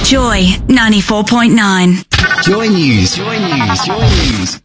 Joy 94.9. Joy News. Joy News. Joy News.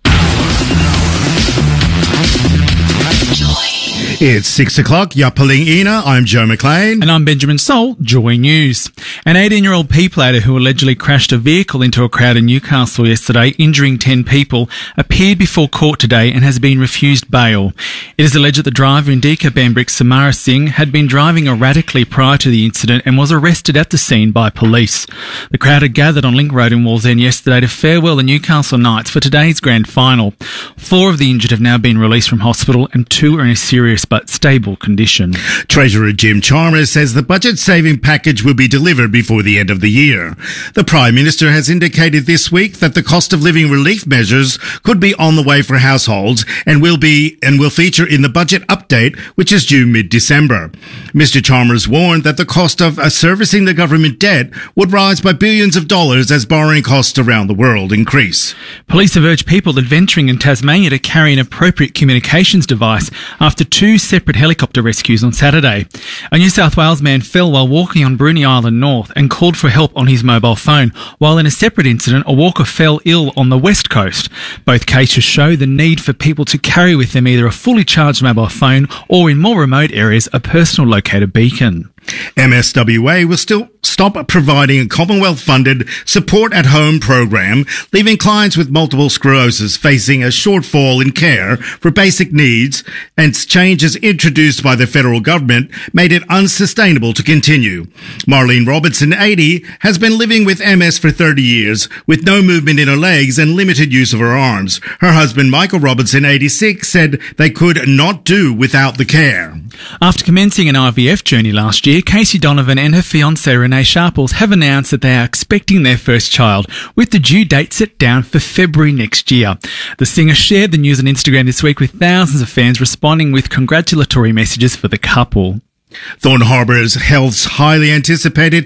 It's 6 o'clock. Yapaling Ina. I'm Joe McLean. And I'm Benjamin Soul. Joy News. An 18-year-old P-plater who allegedly crashed a vehicle into a crowd in Newcastle yesterday, injuring 10 people, appeared before court today and has been refused bail. It is alleged that the driver, Indika Bambrick Samara Singh, had been driving erratically prior to the incident and was arrested at the scene by police. The crowd had gathered on Link Road in Wallsend yesterday to farewell the Newcastle Knights for today's grand final. 4 of the injured have now been released from hospital and 2 are in a serious but stable condition. Treasurer Jim Chalmers says the budget-saving package will be delivered before the end of the year. The Prime Minister has indicated this week that the cost of living relief measures could be on the way for households and will feature in the budget update, which is due mid-December. Mr. Chalmers warned that the cost of servicing the government debt would rise by billions of dollars as borrowing costs around the world increase. Police have urged people adventuring in Tasmania to carry an appropriate communications device after 2 separate helicopter rescues on Saturday. A New South Wales man fell while walking on Bruny Island North and called for help on his mobile phone, while in a separate incident a walker fell ill on the west coast. Both cases show the need for people to carry with them either a fully charged mobile phone or, in more remote areas, a personal locator beacon. MSWA will still stop providing a Commonwealth-funded support-at-home program, leaving clients with multiple sclerosis facing a shortfall in care for basic needs, and changes introduced by the federal government made it unsustainable to continue. Marlene Robertson, 80, has been living with MS for 30 years, with no movement in her legs and limited use of her arms. Her husband, Michael Robertson, 86, said they could not do without the care. After commencing an IVF journey last year, Casey Donovan and her fiancée Renee Sharples have announced that they are expecting their first child, with the due date set down for February next year. The singer shared the news on Instagram this week, with thousands of fans responding with congratulatory messages for the couple. Thorn Harbour's Health's highly anticipated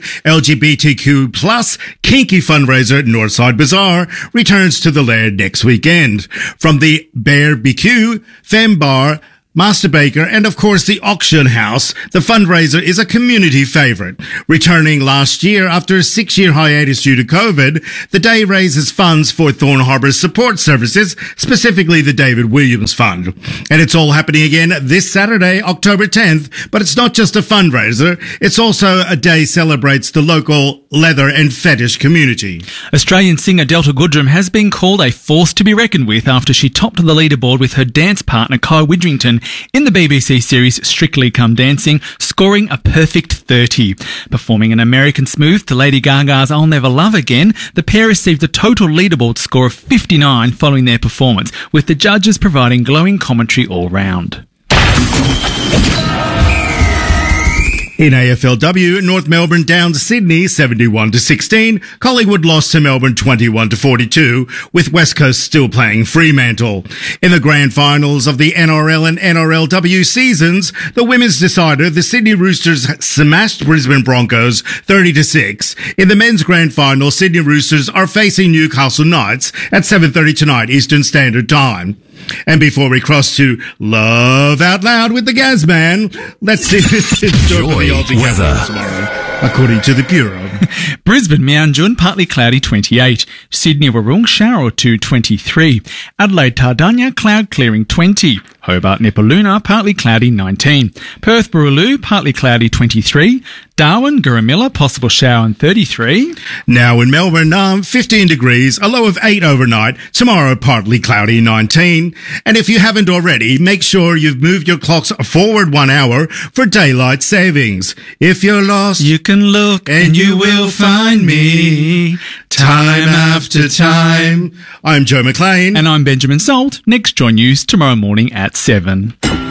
LGBTQ plus kinky fundraiser Northside Bazaar returns to the Laird next weekend. From the Barbecue, Femme Bar, Master Baker, and of course the Auction House, the fundraiser is a community favourite. Returning last year after a 6-year hiatus due to COVID, the day raises funds for Thorn Harbour's support services, specifically the David Williams Fund. And it's all happening again this Saturday, October 10th, but it's not just a fundraiser, it's also a day celebrates the local leather and fetish community. Australian singer Delta Goodrem has been called a force to be reckoned with after she topped the leaderboard with her dance partner Kai Widrington in the BBC series Strictly Come Dancing, scoring a perfect 30. Performing an American Smooth to Lady Gaga's I'll Never Love Again, the pair received a total leaderboard score of 59 following their performance, with the judges providing glowing commentary all round. In AFLW, North Melbourne down to Sydney 71-16. Collingwood lost to Melbourne 21-42, with West Coast still playing Fremantle. In the grand finals of the NRL and NRLW seasons, the women's decider, the Sydney Roosters smashed Brisbane Broncos 30-6. In the men's grand final, Sydney Roosters are facing Newcastle Knights at 7:30 tonight Eastern Standard Time. And before we cross to Love Out Loud with the Gazman, let's see this Joy weather tomorrow, according to the Bureau. Brisbane, Meanjun, partly cloudy 28. Sydney, Wurrung, shower or 2, 23. Adelaide, Tardania, cloud clearing 20. Hobart, Nipaluna, partly cloudy 19. Perth, Burraloo, partly cloudy 23. Darwin, Gurumilla, possible shower and 33. Now in Melbourne, 15 degrees, a low of 8 overnight. Tomorrow, partly cloudy 19. And if you haven't already, make sure you've moved your clocks forward 1 hour for daylight savings. If you're lost, You can look and you will find me time after time. I'm Joe McLean. And I'm Benjamin Salt. Next Joy News tomorrow morning at 7.